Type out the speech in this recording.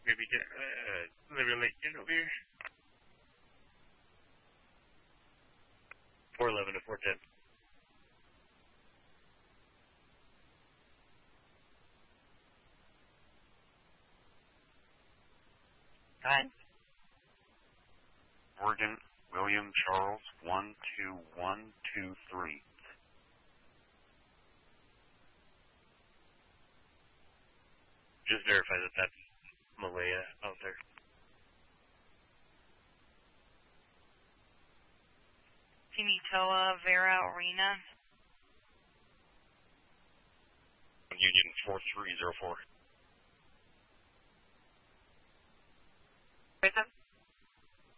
maybe get Liberty Lake get over here. 411 to 410. Go ahead. Oregon, William Charles, 12123. Just verify that that's Malaya out there. Timitoa, Vera, Arena. Union 4304. Where's that?